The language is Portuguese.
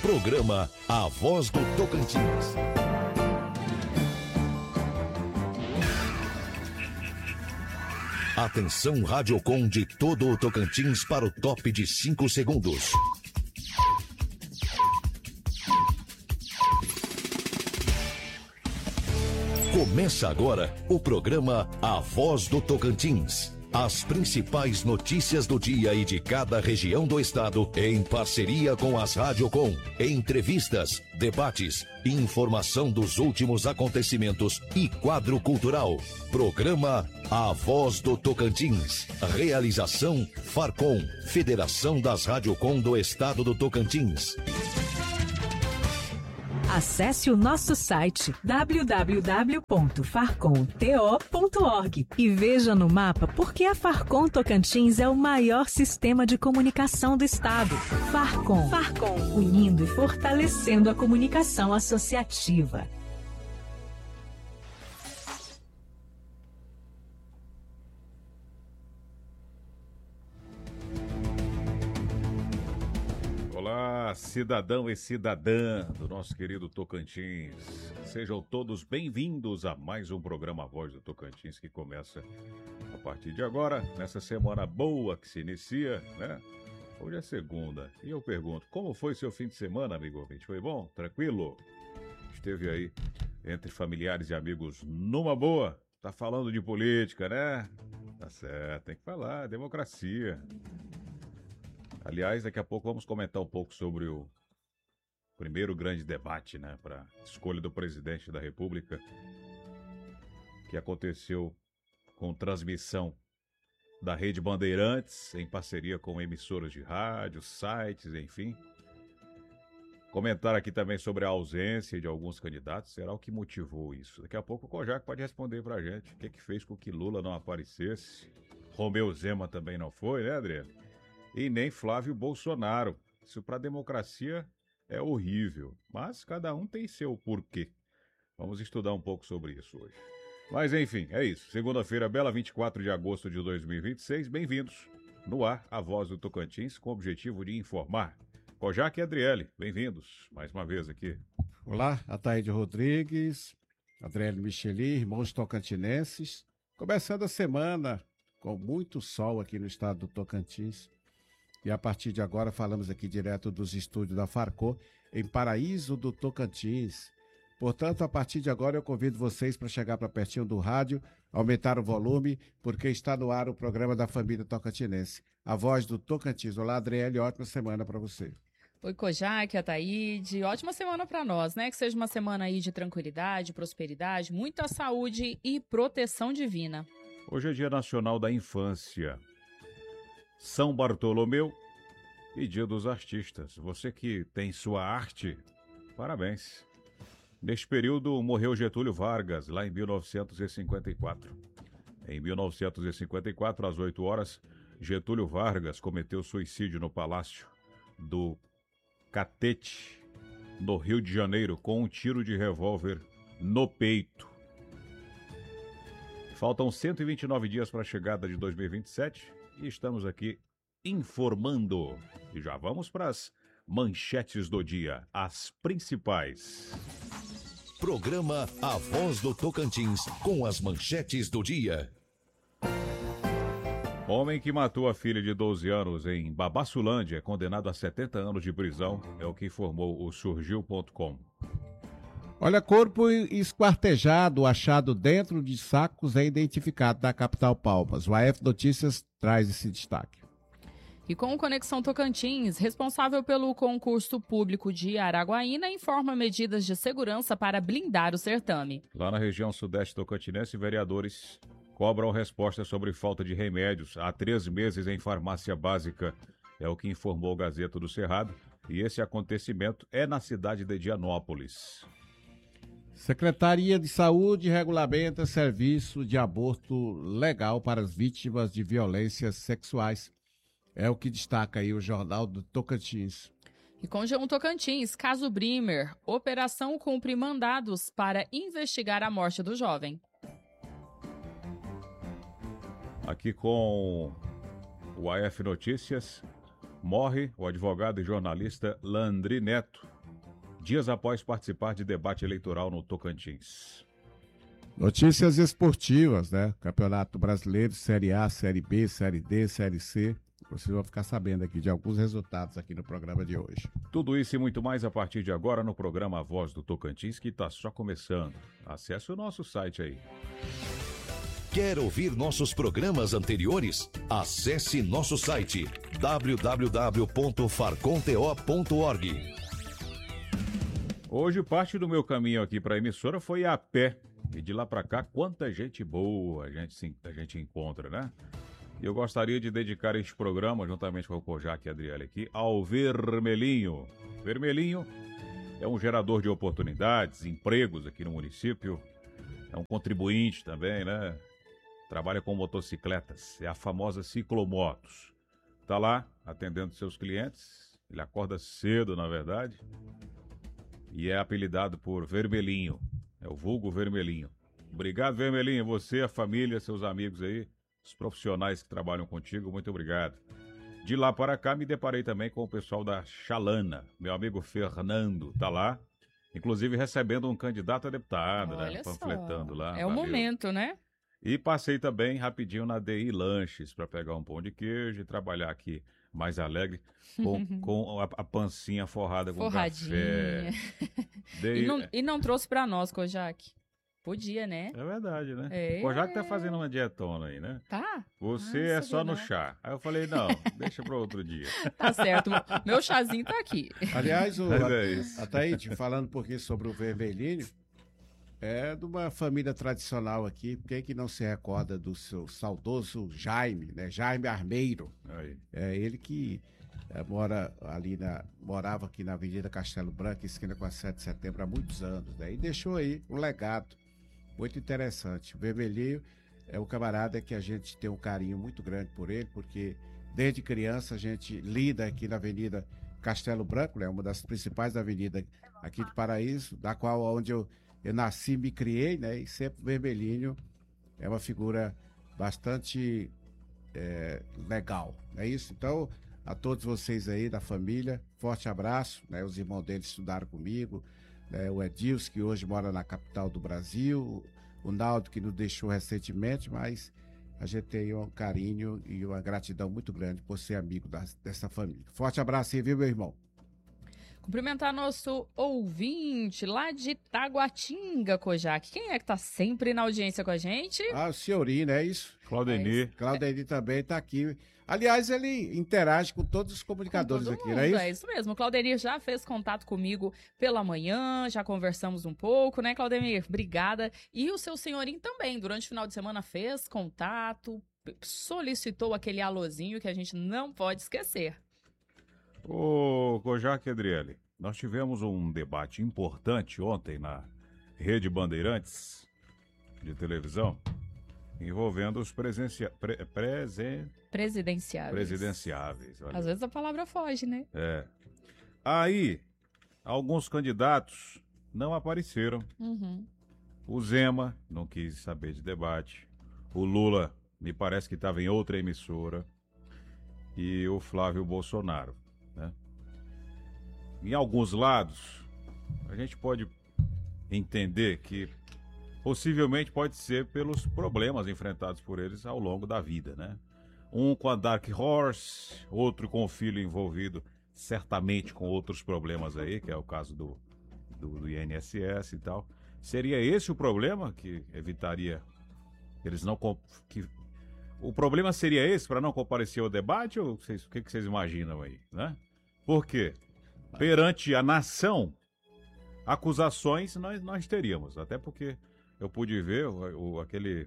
Programa A Voz do Tocantins. Atenção Radiocom de todo o Tocantins para o top de 5 segundos. Começa agora o programa A Voz do Tocantins. As principais notícias do dia e de cada região do estado, em parceria com as Radiocom. Entrevistas, debates, informação dos últimos acontecimentos e quadro cultural. Programa A Voz do Tocantins. Realização Farcom, Federação das Radiocom do Estado do Tocantins. Acesse o nosso site www.farcomto.org e veja no mapa por que a Farcom Tocantins é o maior sistema de comunicação do estado. Farcom, unindo e fortalecendo a comunicação associativa. Olá, cidadão e cidadã do nosso querido Tocantins. Sejam todos bem-vindos a mais um programa A Voz do Tocantins que começa a partir de agora, nessa semana boa que se inicia, né? Hoje é segunda e eu pergunto, como foi seu fim de semana, amigo ouvinte? Foi bom? Tranquilo? Esteve aí entre familiares e amigos numa boa? Tá falando de política, né? Tá certo, tem que falar, democracia. Aliás, daqui a pouco vamos comentar um pouco sobre o primeiro grande debate, né, para escolha do presidente da República, que aconteceu com transmissão da Rede Bandeirantes, em parceria com emissoras de rádio, sites, enfim. Comentar aqui também sobre a ausência de alguns candidatos, será o que motivou isso? Daqui a pouco o Kojak pode responder pra gente o que fez com que Lula não aparecesse. Romeu Zema também não foi, né, Adriano? E nem Flávio Bolsonaro. Isso para a democracia é horrível, mas cada um tem seu porquê. Vamos estudar um pouco sobre isso hoje. Mas enfim, é isso. Segunda-feira bela, 24 de agosto de 2026. Bem-vindos. No ar, a Voz do Tocantins, com o objetivo de informar. Kojak e Adriele, bem-vindos mais uma vez aqui. Olá, Ataíde Rodrigues, Adriele Micheli, irmãos tocantinenses. Começando a semana com muito sol aqui no estado do Tocantins. E a partir de agora falamos aqui direto dos estúdios da Farcom, em Paraíso do Tocantins. Portanto, a partir de agora eu convido vocês para chegar para pertinho do rádio, aumentar o volume, porque está no ar o programa da família tocantinense. A Voz do Tocantins. Olá, Adriele, ótima semana para você. Oi, Kojak, Ataíde, ótima semana para nós, né? Que seja uma semana aí de tranquilidade, prosperidade, muita saúde e proteção divina. Hoje é Dia Nacional da Infância, São Bartolomeu e Dia dos Artistas. Você que tem sua arte, parabéns. Neste período morreu Getúlio Vargas, lá em 1954. Em 1954, às 8 horas, Getúlio Vargas cometeu suicídio no Palácio do Catete, no Rio de Janeiro, com um tiro de revólver no peito. Faltam 129 dias para a chegada de 2027 e estamos aqui informando. E já vamos para as manchetes do dia, as principais. Programa A Voz do Tocantins, com as manchetes do dia. Homem que matou a filha de 12 anos em Babassulândia é condenado a 70 anos de prisão, é o que informou o Surgiu.com. Olha, corpo esquartejado achado dentro de sacos é identificado na capital Palmas. O AF Notícias traz esse destaque. E com o Conexão Tocantins, responsável pelo concurso público de Araguaína, informa medidas de segurança para blindar o certame. Lá na região sudeste tocantinense, vereadores cobram resposta sobre falta de remédios há 3 meses em farmácia básica. É o que informou o Gazeta do Cerrado. E esse acontecimento é na cidade de Dianópolis. Secretaria de Saúde regulamenta serviço de aborto legal para as vítimas de violências sexuais. É o que destaca aí o Jornal do Tocantins. E com G1 Tocantins, caso Brimer, operação cumpre mandados para investigar a morte do jovem. Aqui com o AF Notícias, morre o advogado e jornalista Landry Neto, dias após participar de debate eleitoral no Tocantins. Notícias esportivas, né? Campeonato Brasileiro, Série A, Série B, Série D, Série C. Vocês vão ficar sabendo aqui de alguns resultados aqui no programa de hoje. Tudo isso e muito mais a partir de agora no programa A Voz do Tocantins, que está só começando. Acesse o nosso site aí. Quer ouvir nossos programas anteriores? Acesse nosso site www.farconto.org. Hoje parte do meu caminho aqui para a emissora foi a pé. E de lá para cá, quanta gente boa a gente encontra, né? E eu gostaria de dedicar este programa, juntamente com o Kojak e a Adriele aqui, ao Vermelhinho. Vermelhinho é um gerador de oportunidades, empregos aqui no município. É um contribuinte também, né? Trabalha com motocicletas, é a famosa Ciclomotos. Tá lá atendendo seus clientes, ele acorda cedo, na verdade, e é apelidado por Vermelhinho, é o vulgo Vermelhinho. Obrigado, Vermelhinho, você, a família, seus amigos aí, os profissionais que trabalham contigo, muito obrigado. De lá para cá, me deparei também com o pessoal da Chalana, meu amigo Fernando, tá lá, inclusive recebendo um candidato a deputado, né, panfletando lá. É o momento, né? E passei também rapidinho na DI Lanches para pegar um pão de queijo e trabalhar aqui mais alegre com a pancinha forrada com café. E não trouxe para nós, Kojak. Podia, né? É verdade, né? O Kojak tá fazendo uma dietona aí, né? Tá. Você é só no chá. Aí eu falei, não, deixa para outro dia. Tá certo. Meu chazinho tá aqui. Aliás, Ataíde, falando um pouquinho sobre o Vermelhinho, é de uma família tradicional aqui. Quem que não se recorda do seu saudoso Jaime, né? Jaime Armeiro. Aí. É ele que morava aqui na Avenida Castelo Branco, esquina com a 7 de setembro, há muitos anos, né? E deixou aí um legado muito interessante. O Vermelhinho é um camarada que a gente tem um carinho muito grande por ele, porque desde criança a gente lida aqui na Avenida Castelo Branco, né? Uma das principais avenidas aqui de Paraíso, da qual onde eu nasci, me criei, né? E sempre o Vermelhinho é uma figura bastante legal, não é isso? Então, a todos vocês aí da família, forte abraço, né? Os irmãos dele estudaram comigo, né? O Edilson, que hoje mora na capital do Brasil, o Naldo, que nos deixou recentemente, mas a gente tem um carinho e uma gratidão muito grande por ser amigo dessa família. Forte abraço aí, viu, meu irmão? Cumprimentar nosso ouvinte lá de Taguatinga, Kojak. Quem é que tá sempre na audiência com a gente? O Senhorinho, é isso? Claudenir. Claudenir também tá aqui. Aliás, ele interage com todos os comunicadores aqui, não é isso? É isso mesmo. O Claudenir já fez contato comigo pela manhã, já conversamos um pouco, né, Claudenir? Obrigada. E o seu Senhorinho também, durante o final de semana, fez contato, solicitou aquele alôzinho que a gente não pode esquecer. Ô, Kojak e Adriele, nós tivemos um debate importante ontem na Rede Bandeirantes de televisão, envolvendo os presidenciáveis. Olha. Às vezes a palavra foge, né? Aí, alguns candidatos não apareceram. Uhum. O Zema não quis saber de debate. O Lula, me parece que estava em outra emissora. E o Flávio Bolsonaro, né? Em alguns lados, a gente pode entender que possivelmente pode ser pelos problemas enfrentados por eles ao longo da vida, né? Um com a Dark Horse, outro com o filho envolvido, certamente com outros problemas aí, que é o caso do INSS e tal. Seria esse o problema que evitaria eles não... O problema seria esse, para não comparecer ao debate, ou o que vocês imaginam aí, né? Por quê? Perante a nação, acusações nós teríamos, até porque eu pude ver aquele